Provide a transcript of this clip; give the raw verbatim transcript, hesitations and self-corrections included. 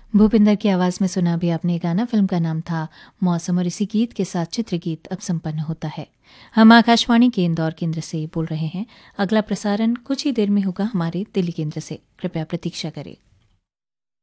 भूपिंदर की आवाज़ में सुना भी आपने गाना, फिल्म का नाम था मौसम, और इसी गीत के साथ चित्रगीत अब संपन्न होता है। हम आकाशवाणी के इंदौर केंद्र से बोल रहे हैं। अगला प्रसारण कुछ ही देर में होगा हमारे दिल्ली केंद्र से, कृपया प्रतीक्षा करें।